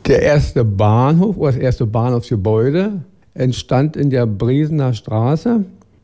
Der erste Bahnhof oder das erste Bahnhofsgebäude entstand in der Briesener Straße,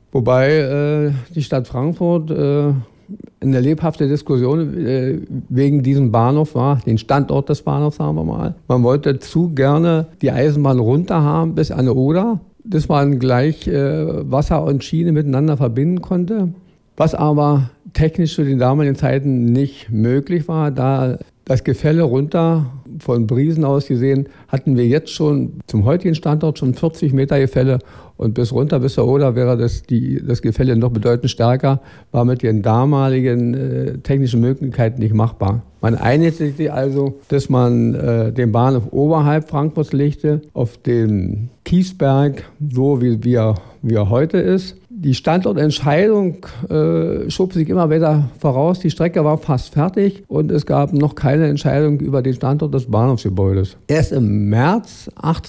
wobei die Stadt Frankfurt eine lebhafte Diskussion wegen diesem Bahnhof war, den Standort des Bahnhofs sagen wir mal. Man wollte zu gerne die Eisenbahn runter haben bis an die Oder, dass man gleich Wasser und Schiene miteinander verbinden konnte, was aber technisch zu den damaligen Zeiten nicht möglich war, da das Gefälle runter von Briesen aus gesehen, hatten wir jetzt schon zum heutigen Standort schon 40 Meter Gefälle und bis runter bis zur Oder wäre das Gefälle noch bedeutend stärker, war mit den damaligen technischen Möglichkeiten nicht machbar. Man einigte sich also, dass man den Bahnhof oberhalb Frankfurts legte, auf den Kiesberg, so wie er heute ist. Die Standortentscheidung schob sich immer weiter voraus. Die Strecke war fast fertig und es gab noch keine Entscheidung über den Standort des Bahnhofsgebäudes. Erst im März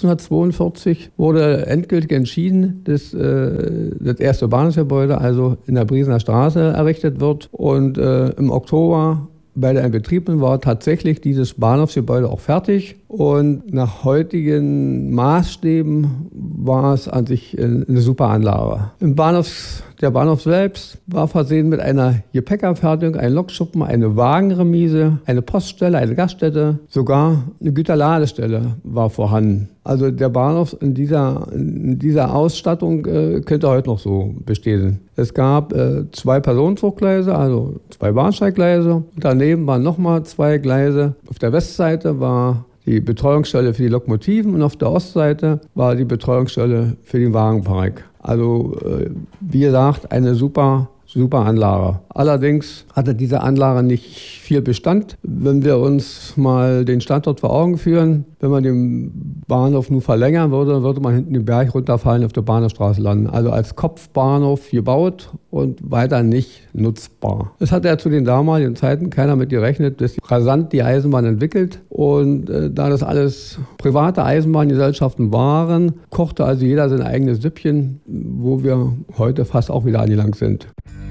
1842 wurde endgültig entschieden, dass das erste Bahnhofsgebäude also in der Briesener Straße errichtet wird. Und im Oktober bei der Inbetriebnahme war tatsächlich dieses Bahnhofsgebäude auch fertig und nach heutigen Maßstäben war es an sich eine super Anlage. Der Bahnhof selbst war versehen mit einer Gepäckerfertigung, einem Lokschuppen, eine Wagenremise, eine Poststelle, eine Gaststätte, sogar eine Güterladestelle war vorhanden. Also der Bahnhof in dieser Ausstattung könnte heute noch so bestehen. Es gab 2 Personenzuggleise, also 2 Bahnsteiggleise. Daneben waren nochmal 2 Gleise. Auf der Westseite war die Betreuungsstelle für die Lokomotiven und auf der Ostseite war die Betreuungsstelle für den Wagenpark. Also wie gesagt, eine super Anlage. Allerdings hatte diese Anlage nicht viel Bestand. Wenn wir uns mal den Standort vor Augen führen, wenn man den Bahnhof nur verlängern würde man hinten den Berg runterfallen, auf der Bahnhofstraße landen. Also als Kopfbahnhof gebaut und weiter nicht nutzbar. Es hat ja zu den damaligen Zeiten keiner mit gerechnet, dass rasant die Eisenbahn entwickelt. Und da das alles private Eisenbahngesellschaften waren, kochte also jeder sein eigenes Süppchen, wo wir heute fast auch wieder angelangt sind.